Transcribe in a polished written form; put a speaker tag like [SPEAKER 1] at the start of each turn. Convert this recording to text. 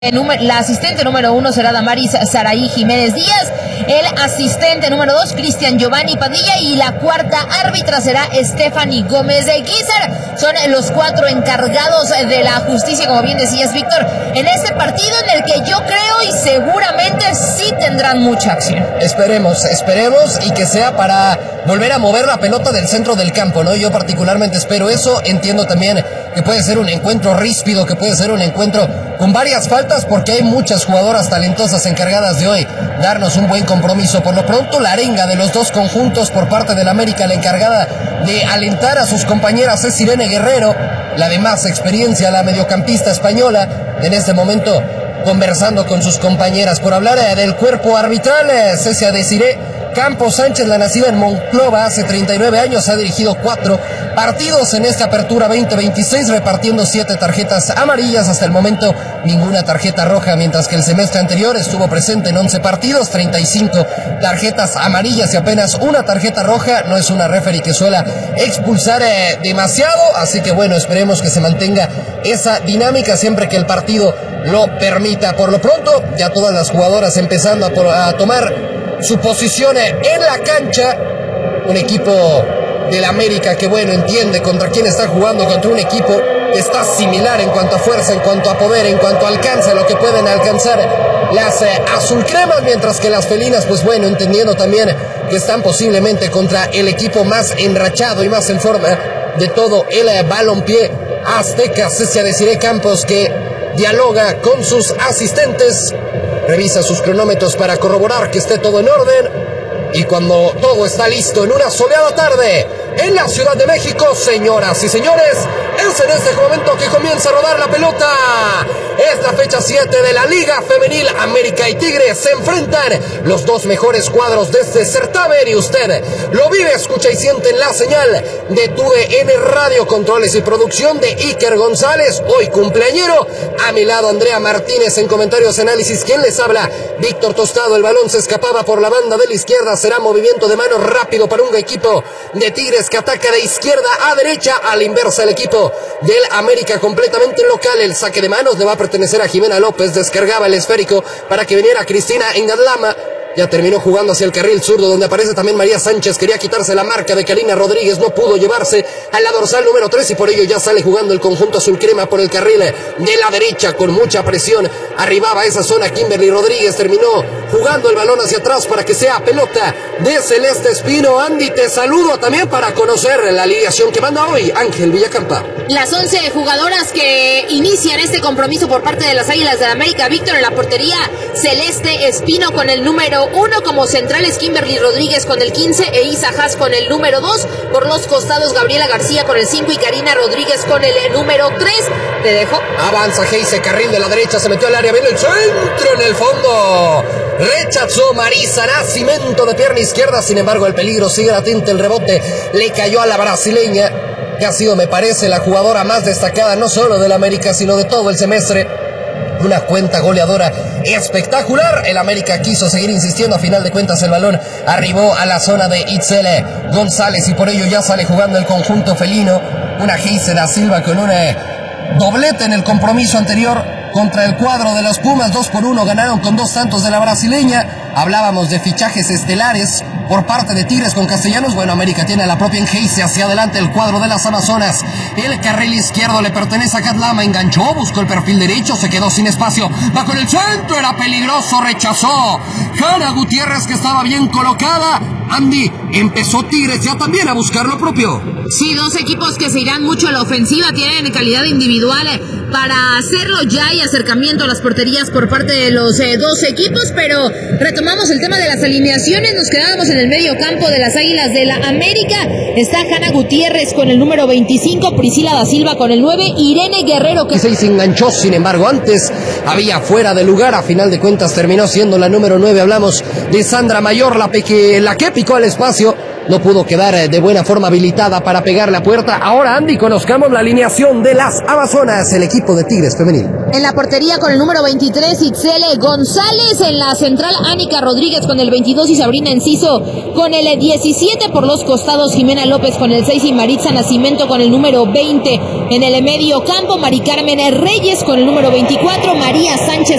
[SPEAKER 1] La asistente número 1 será Damaris Saraí Jiménez Díaz, el asistente número 2 Cristian Giovanni Padilla y la cuarta árbitra será Stephanie Gómez de Guizar. Son los 4 encargados de la justicia, como bien decías, Víctor, en este partido en el que yo creo y seguramente sí tendrán mucha acción.
[SPEAKER 2] Esperemos y que sea para volver a mover la pelota del centro del campo, ¿no? Yo particularmente espero eso. Entiendo también que puede ser un encuentro ríspido, que puede ser un encuentro con varias faltas, porque hay muchas jugadoras talentosas encargadas de hoy darnos un buen compromiso. Por lo pronto, la arenga de los dos conjuntos por parte del América, la encargada de alentar a sus compañeras es Irene Guerrero, la de más experiencia, la mediocampista española, en este momento conversando con sus compañeras. Por hablar del cuerpo arbitral, Cecia Desiré Campos Sánchez, la nacida en Monclova hace 39 años, ha dirigido 4 partidos en esta apertura 2026, repartiendo 7 tarjetas amarillas, hasta el momento ninguna tarjeta roja, mientras que el semestre anterior estuvo presente en 11 partidos, 35 tarjetas amarillas y apenas una tarjeta roja. No es una referee que suela expulsar demasiado, así que bueno, esperemos que se mantenga esa dinámica siempre que el partido lo permita. Por lo pronto, ya todas las jugadoras empezando a tomar su posición en la cancha. Un equipo del América que, bueno, entiende contra quién está jugando, contra un equipo que está similar en cuanto a fuerza, en cuanto a poder, en cuanto a alcance, lo que pueden alcanzar las azulcremas, mientras que las felinas, pues bueno, entendiendo también que están posiblemente contra el equipo más enrachado y más en forma de todo el balompié azteca. Cecia Desiré Campos, que dialoga con sus asistentes, revisa sus cronómetros para corroborar que esté todo en orden. Y cuando todo está listo en una soleada tarde en la Ciudad de México, señoras y señores, es en este momento que comienza a rodar la pelota. Es la fecha 7 de la Liga Femenil. América y Tigres se enfrentan, los dos mejores cuadros de este certamen, y usted lo vive, escucha y siente en la señal de TUDN Radio. Controles y producción de Iker González, hoy cumpleañero. A mi lado Andrea Martínez en comentarios, análisis. ¿Quién les habla? Víctor Tostado. El balón se escapaba por la banda de la izquierda. Será movimiento de mano rápido para un equipo de Tigres que ataca de izquierda a derecha. A la inversa, el equipo del América completamente local. El saque de manos le va a pertenecer a Jimena López. Descargaba el esférico para que viniera Cristina Engadlama. Ya terminó jugando hacia el carril zurdo, donde aparece también María Sánchez. Quería quitarse la marca de Karina Rodríguez, no pudo llevarse a la dorsal número 3 y por ello ya sale jugando el conjunto azul crema por el carril de la derecha con mucha presión. Arribaba esa zona Kimberly Rodríguez, terminó jugando el balón hacia atrás para que sea pelota de Celeste Espino. Andy, te saludo también para conocer la alineación que manda hoy Ángel Villacampa.
[SPEAKER 1] Las 11 jugadoras que inician este compromiso por parte de las Águilas del América. Víctor, en la portería, Celeste Espino con el número 1, como centrales Kimberly Rodríguez con el 15 e Isa Haas con el número 2, por los costados Gabriela García con el 5 y Karina Rodríguez con el número 3. Te dejo.
[SPEAKER 2] Avanza Heise, carril de la derecha, se metió al área, viene el centro en el fondo. Rechazó Marisa Nascimento de pierna izquierda, sin embargo el peligro sigue latente, el rebote le cayó a la brasileña, que ha sido, me parece, la jugadora más destacada no solo del América, sino de todo el semestre. Una cuenta goleadora espectacular. El América quiso seguir insistiendo, a final de cuentas el balón arribó a la zona de Itzel González y por ello ya sale jugando el conjunto felino. Una Heise da Silva con un doblete en el compromiso anterior contra el cuadro de los Pumas. 2-1 ganaron con 2 tantos de la brasileña. Hablábamos de fichajes estelares por parte de Tigres con Castellanos. Bueno, América tiene a la propia Heise hacia adelante, el cuadro de las Amazonas. El carril izquierdo le pertenece a Gadlama, enganchó, buscó el perfil derecho, se quedó sin espacio, va con el centro, era peligroso, rechazó Hanna Gutiérrez, que estaba bien colocada. Andy, empezó Tigres ya también a buscar lo propio.
[SPEAKER 1] Sí, dos equipos que se irán mucho a la ofensiva, tienen calidad individual para hacerlo ya, y acercamiento a las porterías por parte de los dos equipos, pero retomamos el tema de las alineaciones. Nos quedábamos en el medio campo de las Águilas de la América. Está Hanna Gutiérrez con el número 25, Priscila da Silva con el 9, Irene Guerrero que
[SPEAKER 2] se enganchó, sin embargo antes había fuera de lugar, a final de cuentas terminó siendo la número 9. Hablamos de Sandra Mayor, la que picó al espacio. no pudo quedar de buena forma habilitada para pegarle a puerta. Ahora, Andy, conozcamos la alineación de las Amazonas, el equipo de Tigres femenil.
[SPEAKER 1] En la portería con el número 23, Itzele González. En la central, Ánica Rodríguez con el 22 y Sabrina Enciso con el 17. Por los costados, Jimena López con el 6 y Maritza Nacimiento con el número 20. En el medio campo, Mari Carmen Reyes con el número 24, María Sánchez